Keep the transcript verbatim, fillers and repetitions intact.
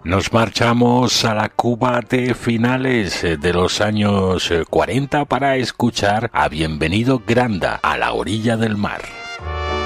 Nos marchamos a la Cuba de finales de los años cuarenta para escuchar a Bienvenido Granda, A la orilla del mar.